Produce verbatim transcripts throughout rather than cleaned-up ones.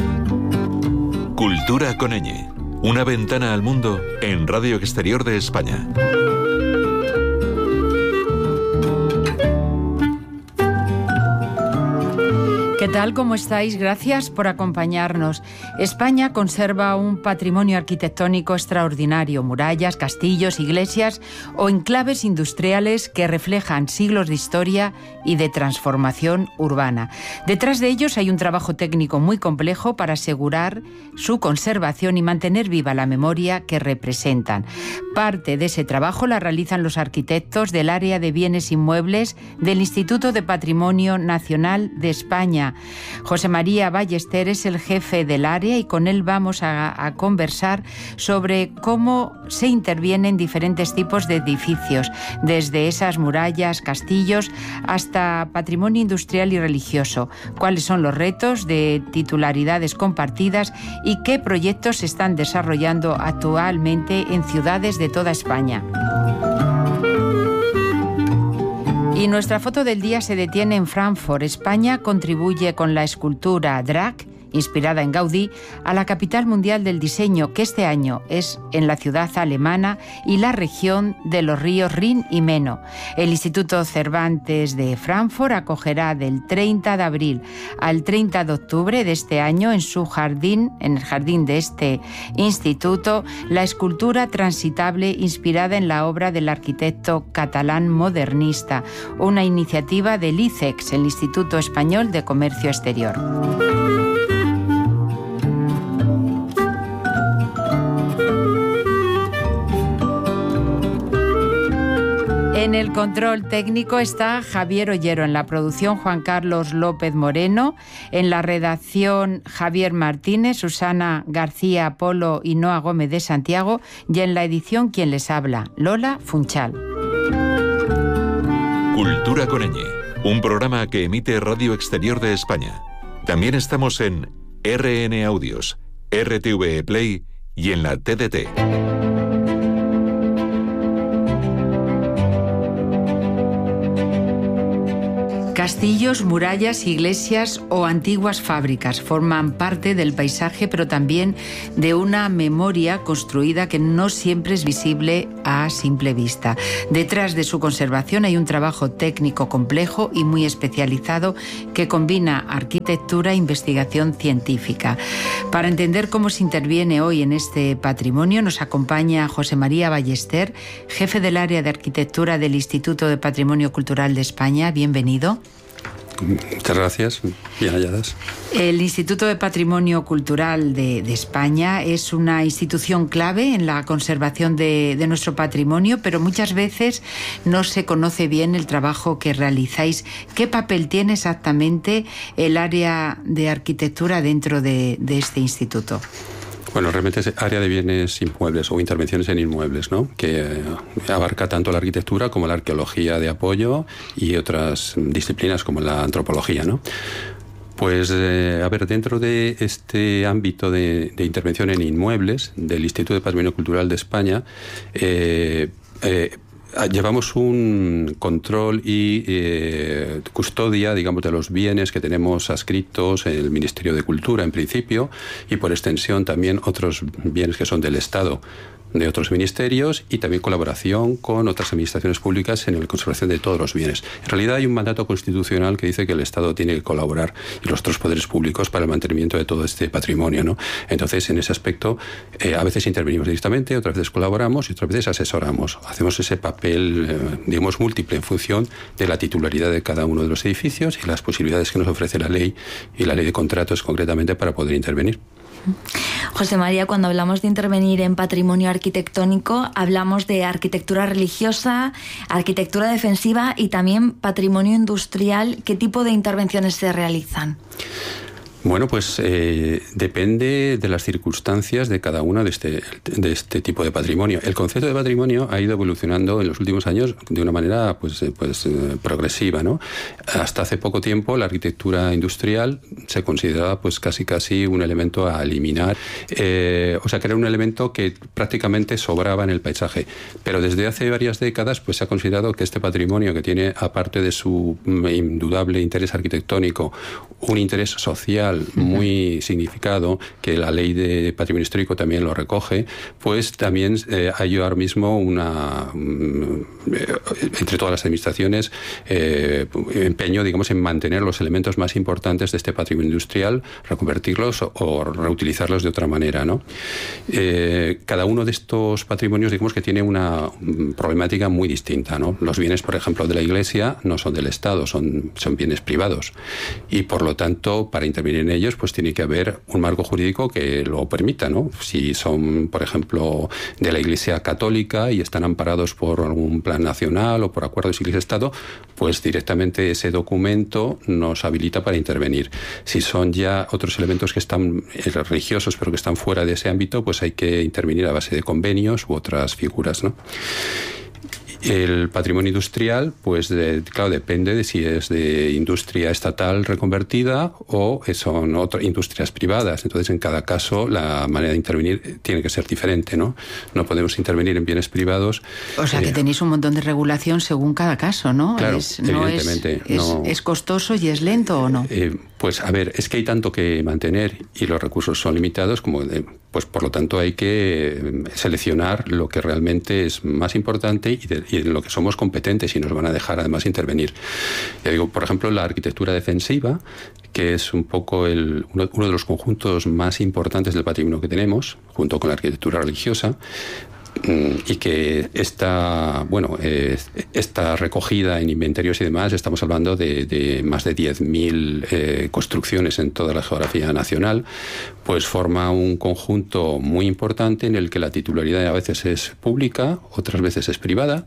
Cultura con ñ. Una ventana al mundo en Radio Exterior de España. ¿Qué tal? ¿Cómo estáis? Gracias por acompañarnos. España conserva un patrimonio arquitectónico extraordinario, murallas, castillos, iglesias o enclaves industriales que reflejan siglos de historia y de transformación urbana. Detrás de ellos hay un trabajo técnico muy complejo para asegurar su conservación y mantener viva la memoria que representan. Parte de ese trabajo la realizan los arquitectos del área de bienes inmuebles del Instituto de Patrimonio Nacional de España. José María Ballester es el jefe del área y con él vamos a, a conversar sobre cómo se interviene en diferentes tipos de edificios, desde esas murallas, castillos, hasta patrimonio industrial y religioso, cuáles son los retos de titularidades compartidas y qué proyectos se están desarrollando actualmente en ciudades de toda España. Y nuestra foto del día se detiene en Frankfurt. España contribuye con la escultura Drac, inspirada en Gaudí, a la capital mundial del diseño, que este año es en la ciudad alemana y la región de los ríos Rin y Meno. El Instituto Cervantes de Frankfurt acogerá del treinta de abril al treinta de octubre de este año en su jardín, en el jardín de este instituto, la escultura transitable inspirada en la obra del arquitecto catalán modernista, una iniciativa del I C E X, el Instituto Español de Comercio Exterior. En el control técnico está Javier Ollero, en la producción Juan Carlos López Moreno, en la redacción Javier Martínez, Susana García Polo y Noa Gómez de Santiago, y en la edición quien les habla, Lola Funchal. Cultura con ñ, un programa que emite Radio Exterior de España. También estamos en R N Audios, R T V E Play y en la T D T. Castillos, murallas, iglesias o antiguas fábricas forman parte del paisaje, pero también de una memoria construida que no siempre es visible a simple vista. Detrás de su conservación hay un trabajo técnico complejo y muy especializado que combina arquitectura e investigación científica. Para entender cómo se interviene hoy en este patrimonio, nos acompaña José María Ballester, jefe del área de arquitectura del Instituto de Patrimonio Cultural de España. Bienvenido. Muchas gracias, bien halladas. El Instituto de Patrimonio Cultural de, de España es una institución clave en la conservación de, de nuestro patrimonio, pero muchas veces no se conoce bien el trabajo que realizáis. ¿Qué papel tiene exactamente el área de arquitectura dentro de, de este instituto? Bueno, realmente es área de bienes inmuebles o intervenciones en inmuebles, ¿no? Que eh, abarca tanto la arquitectura como la arqueología de apoyo y otras disciplinas como la antropología, ¿no? Pues, eh, a ver, dentro de este ámbito de, de intervención en inmuebles del Instituto de Patrimonio Cultural de España, eh, eh, llevamos un control y eh, custodia, digamos, de los bienes que tenemos adscritos en el Ministerio de Cultura, en principio, y por extensión también otros bienes que son del Estado, de otros ministerios, y también colaboración con otras administraciones públicas en la conservación de todos los bienes. En realidad hay un mandato constitucional que dice que el Estado tiene que colaborar y los otros poderes públicos para el mantenimiento de todo este patrimonio, ¿no? Entonces, en ese aspecto, eh, a veces intervenimos directamente, otras veces colaboramos y otras veces asesoramos. Hacemos ese papel, eh, digamos, múltiple en función de la titularidad de cada uno de los edificios y las posibilidades que nos ofrece la ley y la ley de contratos concretamente para poder intervenir. José María, cuando hablamos de intervenir en patrimonio arquitectónico, hablamos de arquitectura religiosa, arquitectura defensiva y también patrimonio industrial. ¿Qué tipo de intervenciones se realizan? Bueno, pues eh, depende de las circunstancias de cada una de este, de este tipo de patrimonio. El concepto de patrimonio ha ido evolucionando en los últimos años de una manera pues, pues eh, progresiva, ¿no? Hasta hace poco tiempo la arquitectura industrial se consideraba pues casi casi un elemento a eliminar, eh, o sea que era un elemento que prácticamente sobraba en el paisaje. Pero desde hace varias décadas pues se ha considerado que este patrimonio, que tiene aparte de su indudable interés arquitectónico un interés social social muy uh-huh. significado, que la ley de patrimonio histórico también lo recoge, pues también eh, hay ahora mismo una, eh, entre todas las administraciones, eh, empeño, digamos, en mantener los elementos más importantes de este patrimonio industrial, reconvertirlos o, o reutilizarlos de otra manera, ¿no? Eh, cada uno de estos patrimonios, digamos, que tiene una problemática muy distinta, ¿no? Los bienes, por ejemplo, de la Iglesia no son del Estado, son, son bienes privados, y por lo tanto, para intervenir en ellos, pues tiene que haber un marco jurídico que lo permita, ¿no? Si son, por ejemplo, de la Iglesia católica y están amparados por algún plan nacional o por acuerdos Iglesia-Estado, pues directamente ese documento nos habilita para intervenir. Si son ya otros elementos que están religiosos pero que están fuera de ese ámbito, pues hay que intervenir a base de convenios u otras figuras, ¿no? El patrimonio industrial, pues de, claro, depende de si es de industria estatal reconvertida o son otras industrias privadas. Entonces, en cada caso, la manera de intervenir tiene que ser diferente, ¿no? No podemos intervenir en bienes privados. O sea, eh, que tenéis un montón de regulación según cada caso, ¿no? Claro, es, no evidentemente. Es, no, es, ¿Es costoso y es lento o no? Eh, pues, a ver, es que hay tanto que mantener y los recursos son limitados como... De, pues por lo tanto hay que seleccionar lo que realmente es más importante y, de, y en lo que somos competentes y nos van a dejar además intervenir. Ya digo, por ejemplo, la arquitectura defensiva, que es un poco el, uno, uno de los conjuntos más importantes del patrimonio que tenemos, junto con la arquitectura religiosa, y que está, bueno, eh, está recogida en inventarios y demás. Estamos hablando de, de más de diez mil eh, construcciones en toda la geografía nacional, pues forma un conjunto muy importante en el que la titularidad a veces es pública, otras veces es privada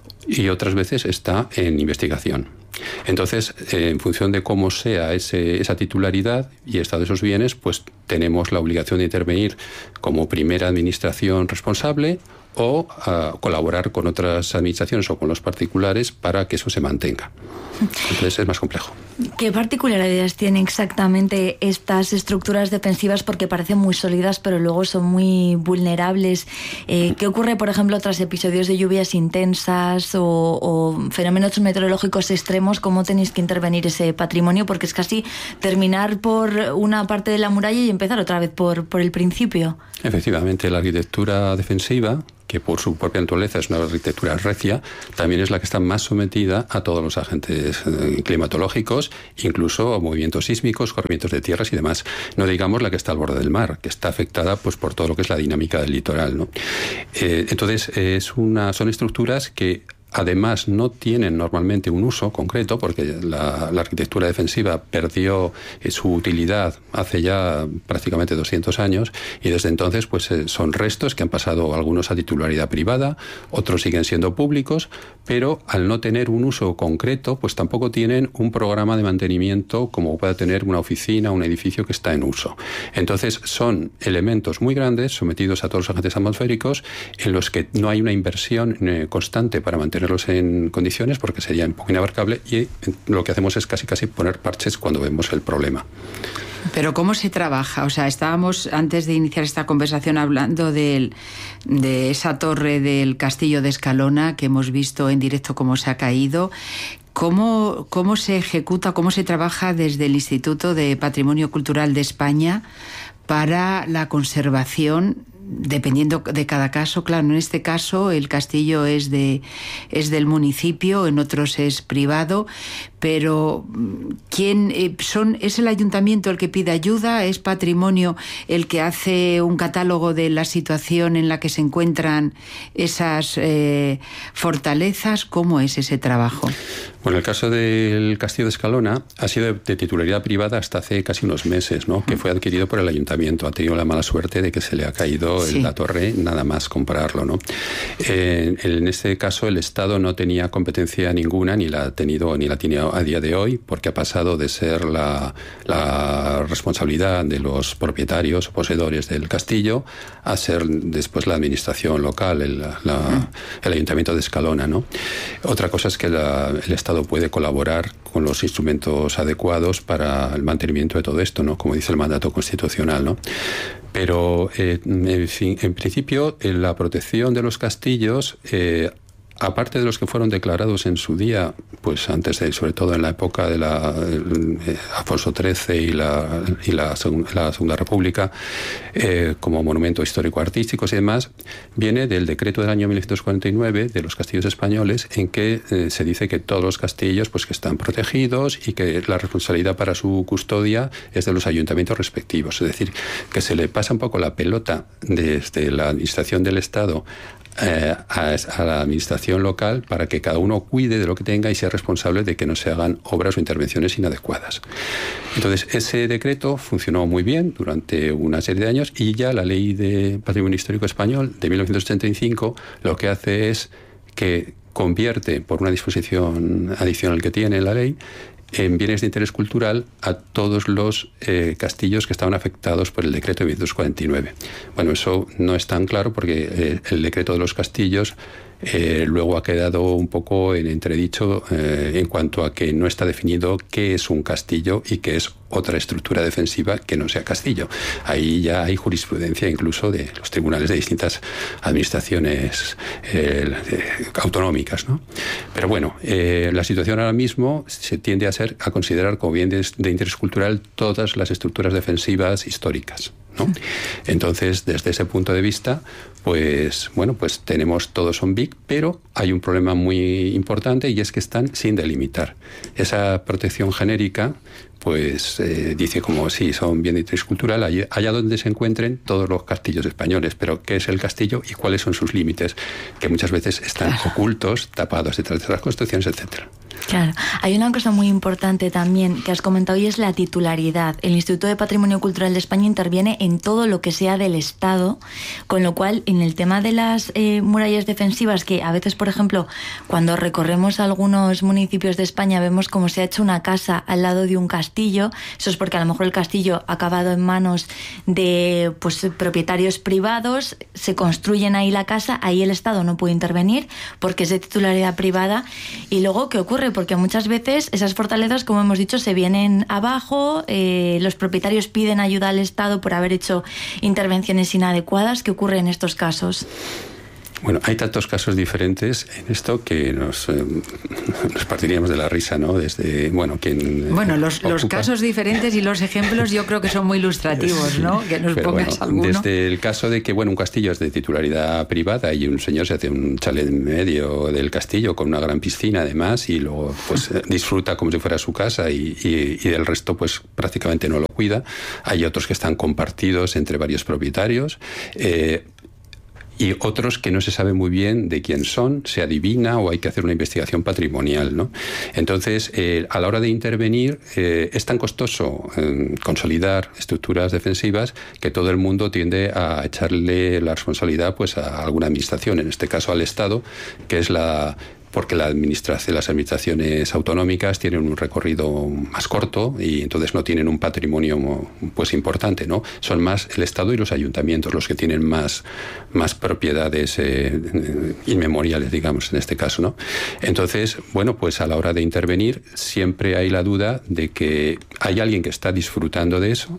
y otras veces está en investigación. Entonces, eh, en función de cómo sea ese, esa titularidad y estado de esos bienes, pues tenemos la obligación de intervenir como primera administración responsable o uh, colaborar con otras administraciones o con los particulares para que eso se mantenga. Entonces es más complejo. ¿Qué particularidades tienen exactamente estas estructuras defensivas? Porque parecen muy sólidas, pero luego son muy vulnerables. Eh, ¿Qué ocurre, por ejemplo, tras episodios de lluvias intensas o, o fenómenos meteorológicos extremos? ¿Cómo tenéis que intervenir ese patrimonio? Porque es casi terminar por una parte de la muralla y empezar otra vez por, por el principio. Efectivamente, la arquitectura defensiva, que por su propia naturaleza es una arquitectura recia, también es la que está más sometida a todos los agentes climatológicos, incluso a movimientos sísmicos, corrimientos de tierras y demás. No digamos la que está al borde del mar, que está afectada pues por todo lo que es la dinámica del litoral, ¿no? Eh, entonces, es una, son estructuras que además no tienen normalmente un uso concreto, porque la, la arquitectura defensiva perdió eh, su utilidad hace ya prácticamente doscientos años, y desde entonces pues eh, son restos que han pasado algunos a titularidad privada, otros siguen siendo públicos, pero al no tener un uso concreto pues tampoco tienen un programa de mantenimiento como pueda tener una oficina, un edificio que está en uso. Entonces son elementos muy grandes sometidos a todos los agentes atmosféricos en los que no hay una inversión eh, constante para mantener en condiciones, porque sería un poco inabarcable, y lo que hacemos es casi casi poner parches cuando vemos el problema. Pero ¿cómo se trabaja? O sea, estábamos antes de iniciar esta conversación hablando del, de esa torre del Castillo de Escalona, que hemos visto en directo cómo se ha caído. ¿Cómo, cómo se ejecuta, cómo se trabaja desde el Instituto de Patrimonio Cultural de España para la conservación, dependiendo de cada caso? Claro, en este caso el castillo es de es del municipio, en otros es privado, pero ¿quién eh, son? ¿Es el ayuntamiento el que pide ayuda? ¿Es Patrimonio el que hace un catálogo de la situación en la que se encuentran esas eh, fortalezas? ¿Cómo es ese trabajo? Bueno, el caso del Castillo de Escalona ha sido de titularidad privada hasta hace casi unos meses, ¿no? Que fue adquirido por el ayuntamiento. Ha tenido la mala suerte de que se le ha caído sí. la torre, nada más comprarlo, ¿no? Eh, en este caso el Estado no tenía competencia ninguna, ni la ha tenido ni la tiene a día de hoy, porque ha pasado de ser la, la responsabilidad de los propietarios o poseedores del castillo a ser después la administración local, el, la, el ayuntamiento de Escalona, ¿no? Otra cosa es que la, el Estado puede colaborar con los instrumentos adecuados para el mantenimiento de todo esto, ¿no? Como dice el mandato constitucional, ¿no? Pero, eh, en fin, en principio, en la protección de los castillos eh, aparte de los que fueron declarados en su día, pues antes de, sobre todo en la época de la eh, Alfonso trece y la, y la, segun, la Segunda República, eh, como monumento histórico-artísticos y demás, viene del decreto del año mil novecientos cuarenta y nueve de los castillos españoles, en que eh, se dice que todos los castillos pues que están protegidos y que la responsabilidad para su custodia es de los ayuntamientos respectivos. Es decir, que se le pasa un poco la pelota desde la administración del Estado Eh, a, a la administración local para que cada uno cuide de lo que tenga y sea responsable de que no se hagan obras o intervenciones inadecuadas. Entonces, ese decreto funcionó muy bien durante una serie de años y ya la Ley de Patrimonio Histórico Español de mil novecientos ochenta y cinco lo que hace es que convierte, por una disposición adicional que tiene la ley, en bienes de interés cultural a todos los eh, castillos que estaban afectados por el decreto de mil novecientos cuarenta y nueve. Bueno, eso no es tan claro porque eh, el decreto de los castillos eh, luego ha quedado un poco en entredicho eh, en cuanto a que no está definido qué es un castillo y qué es otra estructura defensiva que no sea castillo. Ahí ya hay jurisprudencia incluso de los tribunales de distintas administraciones eh, eh, autonómicas, ¿no? Pero bueno, eh, la situación ahora mismo se tiende a ser a considerar como bien de, de interés cultural todas las estructuras defensivas históricas, ¿no? Entonces, desde ese punto de vista, pues bueno, pues tenemos todos son B I C, pero hay un problema muy importante y es que están sin delimitar. Esa protección genérica pues eh, dice como sí, son bien de interés cultural allá, allá donde se encuentren todos los castillos españoles, pero ¿qué es el castillo y cuáles son sus límites? Que muchas veces están claro. ocultos, tapados detrás de las construcciones, etcétera. Claro, hay una cosa muy importante también que has comentado y es la titularidad. El Instituto de Patrimonio Cultural de España interviene en todo lo que sea del Estado, con lo cual en el tema de las eh, murallas defensivas, que a veces, por ejemplo, cuando recorremos algunos municipios de España vemos cómo se ha hecho una casa al lado de un castillo, eso es porque a lo mejor el castillo ha acabado en manos de pues, propietarios privados, se construyen ahí la casa, ahí el Estado no puede intervenir porque es de titularidad privada. Y luego, ¿qué ocurre? Porque muchas veces esas fortalezas, como hemos dicho, se vienen abajo, eh, los propietarios piden ayuda al Estado por haber hecho intervenciones inadecuadas. ¿Qué ocurre en estos casos? Bueno, hay tantos casos diferentes en esto que nos, eh, nos partiríamos de la risa, ¿no? Desde, bueno, quien... Bueno, los, los casos diferentes y los ejemplos yo creo que son muy ilustrativos, ¿no? Que nos Pero pongas bueno, alguno. Desde el caso de que, bueno, un castillo es de titularidad privada y un señor se hace un chalet en medio del castillo con una gran piscina además y luego pues disfruta como si fuera su casa y, y, y del resto pues prácticamente no lo cuida. Hay otros que están compartidos entre varios propietarios. Eh, y otros que no se sabe muy bien de quién son, se adivina o hay que hacer una investigación patrimonial, ¿no? Entonces, eh, a la hora de intervenir, eh, es tan costoso eh, consolidar estructuras defensivas que todo el mundo tiende a echarle la responsabilidad pues, a alguna administración, en este caso al Estado, que es la... porque la administración, las administraciones autonómicas tienen un recorrido más corto y entonces no tienen un patrimonio pues importante, ¿no? Son más el Estado y los ayuntamientos los que tienen más, más propiedades eh, inmemoriales, digamos, en este caso, ¿no? Entonces, bueno, pues a la hora de intervenir siempre hay la duda de que hay alguien que está disfrutando de eso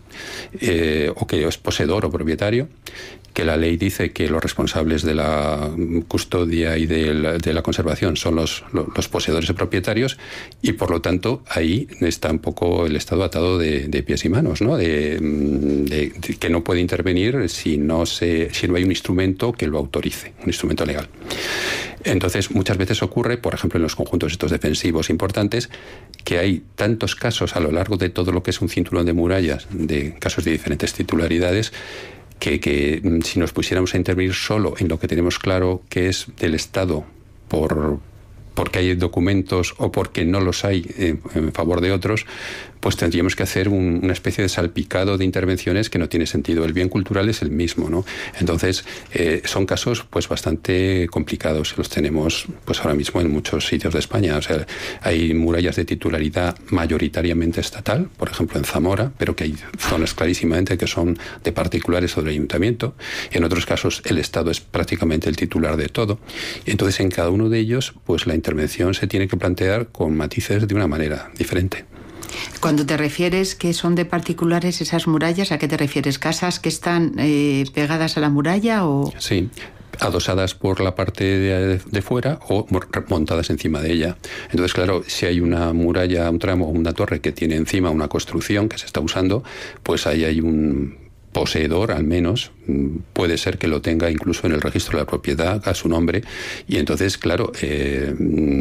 eh, o que es poseedor o propietario, que la ley dice que los responsables de la custodia y de la, de la conservación son los, los, los poseedores y propietarios y por lo tanto ahí está un poco el Estado atado de, de pies y manos, ¿no? De, de, de que no puede intervenir si no, se, si no hay un instrumento que lo autorice, un instrumento legal. Entonces, muchas veces ocurre, por ejemplo, en los conjuntos estos defensivos importantes, que hay tantos casos a lo largo de todo lo que es un cinturón de murallas, de casos de diferentes titularidades, Que, que si nos pusiéramos a intervenir solo en lo que tenemos claro que es del Estado por, porque hay documentos o porque no los hay en, en favor de otros, pues tendríamos que hacer un, una especie de salpicado de intervenciones que no tiene sentido. El bien cultural es el mismo, ¿no? Entonces, eh, son casos pues bastante complicados. Los tenemos pues ahora mismo en muchos sitios de España. O sea, hay murallas de titularidad mayoritariamente estatal, por ejemplo en Zamora, pero que hay zonas clarísimamente que son de particulares o del ayuntamiento. En otros casos el Estado es prácticamente el titular de todo. Entonces, en cada uno de ellos, pues la intervención se tiene que plantear con matices de una manera diferente. Cuando te refieres que son de particulares esas murallas, ¿a qué te refieres? ¿Casas que están eh, pegadas a la muralla o...? Sí. adosadas por la parte de, de fuera o montadas encima de ella. Entonces, claro, si hay una muralla, un tramo o una torre que tiene encima una construcción que se está usando, pues ahí hay un poseedor, al menos, puede ser que lo tenga incluso en el registro de la propiedad a su nombre, y entonces, claro, eh,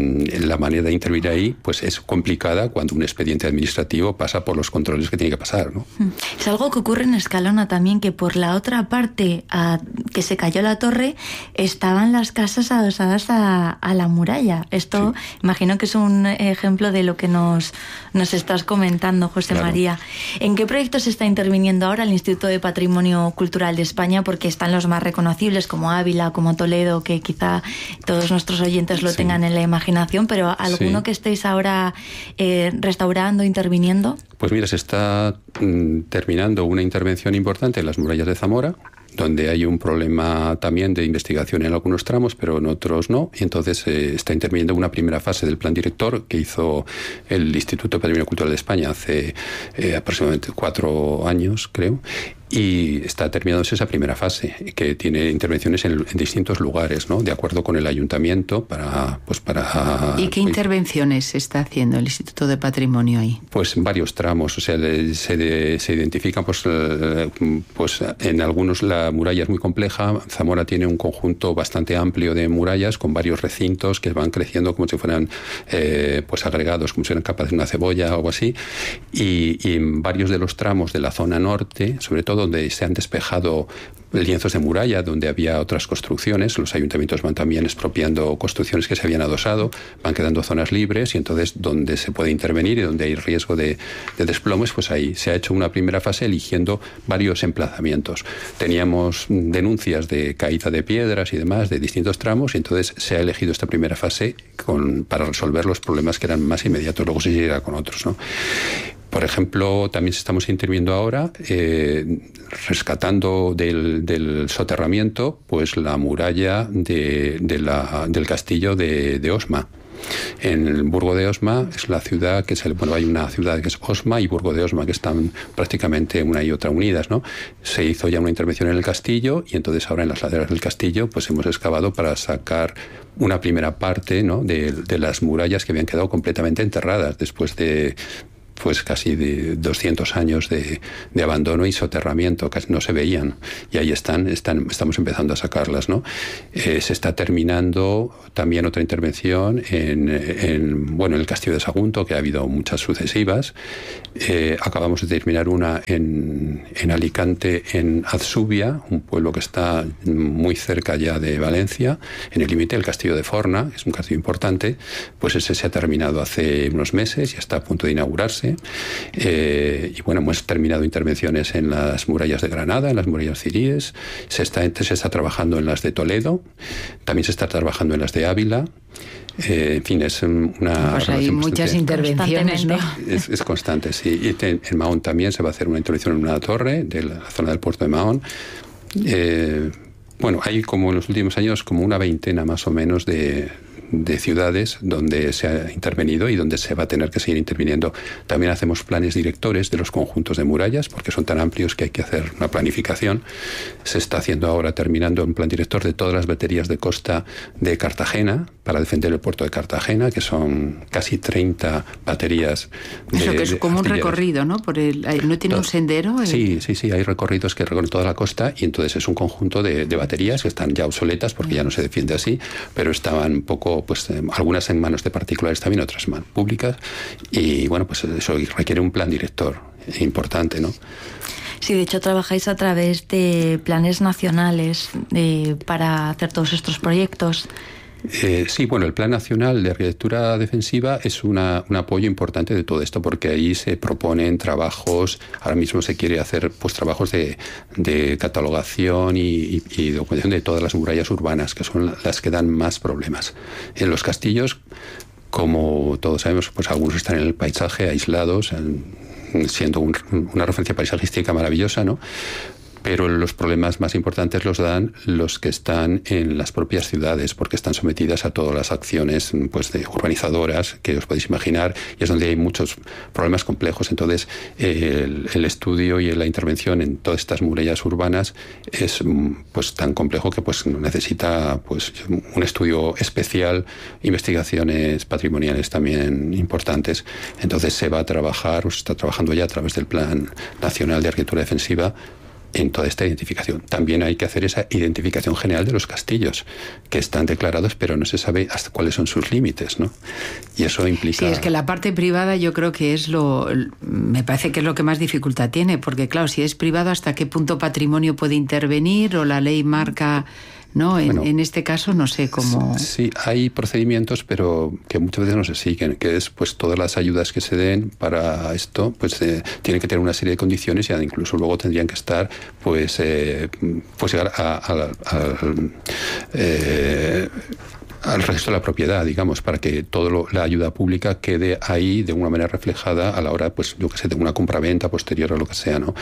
la manera de intervenir ahí pues es complicada cuando un expediente administrativo pasa por los controles que tiene que pasar, ¿no? Es algo que ocurre en Escalona también, que por la otra parte a, que se cayó la torre, estaban las casas adosadas a, a la muralla. Esto, sí, imagino que es un ejemplo de lo que nos, nos estás comentando, José claro. María. ¿En qué proyectos está interviniendo ahora el Instituto de Patrimonio Cultural de España? Porque están los más reconocibles, como Ávila, como Toledo, que quizá todos nuestros oyentes lo sí. tengan en la imaginación, pero ¿alguno sí. que estéis ahora eh, restaurando, interviniendo? Pues mira, se está mm, terminando una intervención importante en las murallas de Zamora, donde hay un problema también de investigación en algunos tramos, pero en otros no, y entonces eh, está interviniendo una primera fase del plan director que hizo el Instituto de Patrimonio Cultural de España hace eh, aproximadamente cuatro años, creo, y está terminándose esa primera fase, que tiene intervenciones en, en distintos lugares, ¿no? De acuerdo con el ayuntamiento para, pues para. ¿Y qué intervenciones está haciendo el Instituto de Patrimonio ahí? Pues en varios tramos, o sea, se, se identifican, pues, pues en algunos la muralla es muy compleja. Zamora tiene un conjunto bastante amplio de murallas con varios recintos que van creciendo como si fueran eh, pues agregados, como si fueran capas de una cebolla o algo así, y, y en varios de los tramos de la zona norte, sobre todo donde se han despejado lienzos de muralla, donde había otras construcciones, los ayuntamientos van también expropiando construcciones que se habían adosado, van quedando zonas libres, y entonces donde se puede intervenir y donde hay riesgo de, de desplomes, pues ahí se ha hecho una primera fase eligiendo varios emplazamientos. Teníamos denuncias de caída de piedras y demás de distintos tramos, y entonces se ha elegido esta primera fase con, para resolver los problemas que eran más inmediatos, luego se seguirá con otros, ¿no? Por ejemplo, también estamos interviniendo ahora, eh, rescatando del, del soterramiento, pues la muralla de, de la, del castillo de, de Osma. En el Burgo de Osma es la ciudad que se, bueno, hay una ciudad que es Osma y Burgo de Osma que están prácticamente una y otra unidas, ¿no? Se hizo ya una intervención en el castillo, y entonces ahora en las laderas del castillo pues hemos excavado para sacar una primera parte, ¿no? de, de las murallas que habían quedado completamente enterradas después de pues casi de doscientos años de, de abandono y soterramiento, casi no se veían, y ahí están, están estamos empezando a sacarlas, ¿no? Eh, se está terminando también otra intervención en, en, bueno, en el Castillo de Sagunto, que ha habido muchas sucesivas. Eh, acabamos de terminar una en, en Alicante, en Azubia, un pueblo que está muy cerca ya de Valencia, en el límite del Castillo de Forna, que es un castillo importante, pues ese se ha terminado hace unos meses y está a punto de inaugurarse. Eh, y bueno, hemos terminado intervenciones en las murallas de Granada, en las murallas ciríes, se está, se está trabajando en las de Toledo, también se está trabajando en las de Ávila. Eh, en fin, es una... Pues hay muchas intervenciones, ¿no? Es, es constante, sí. Y en, en Mahón también se va a hacer una intervención en una torre de la zona del puerto de Mahón. Eh, bueno, hay como en los últimos años como una veintena más o menos de... de ciudades donde se ha intervenido y donde se va a tener que seguir interviniendo. También hacemos planes directores de los conjuntos de murallas, porque son tan amplios que hay que hacer una planificación. Se está haciendo ahora, terminando un plan director de todas las baterías de costa de Cartagena, para defender el puerto de Cartagena, que son casi treinta baterías. De, Eso que es como un recorrido, ¿no? Por el, ¿no tiene un sendero? El... Sí, sí, sí, hay recorridos que recorren toda la costa, y entonces es un conjunto de, de baterías que están ya obsoletas porque ya no se defiende así, pero estaban un poco, pues eh, algunas en manos de particulares también, otras más públicas, y bueno, pues eso requiere un plan director importante, ¿no? Sí, de hecho trabajáis a través de planes nacionales de, para hacer todos estos proyectos. Eh, sí, bueno, el Plan Nacional de Arquitectura Defensiva es una, un apoyo importante de todo esto, porque ahí se proponen trabajos, ahora mismo se quiere hacer pues trabajos de, de catalogación y, y, y documentación de todas las murallas urbanas, que son las que dan más problemas. En los castillos, como todos sabemos, pues algunos están en el paisaje aislados, en, siendo un, una referencia paisajística maravillosa, ¿no? pero los problemas más importantes los dan los que están en las propias ciudades, porque están sometidas a todas las acciones pues, de urbanizadoras que os podéis imaginar, y es donde hay muchos problemas complejos. Entonces, eh, el, el estudio y la intervención en todas estas murallas urbanas es pues tan complejo que pues necesita pues un estudio especial, investigaciones patrimoniales también importantes. Entonces se va a trabajar, o se está trabajando ya a través del Plan Nacional de Arquitectura Defensiva en toda esta identificación. También hay que hacer esa identificación general de los castillos, que están declarados, pero no se sabe hasta cuáles son sus límites, ¿no? Y eso implica... Sí, es que la parte privada yo creo que es lo... me parece que es lo que más dificultad tiene, porque claro, si es privado, ¿hasta qué punto patrimonio puede intervenir? O la ley marca... ¿no? En, bueno, en este caso no sé cómo... Sí, hay procedimientos, pero que muchas veces no se siguen, que es pues todas las ayudas que se den para esto, pues eh, tienen que tener una serie de condiciones y incluso luego tendrían que estar, pues, eh, pues llegar a... a, a, a eh, al registro de la propiedad, digamos, para que toda la ayuda pública quede ahí de una manera reflejada a la hora, pues, yo que sé, de una compraventa posterior o lo que sea, ¿no?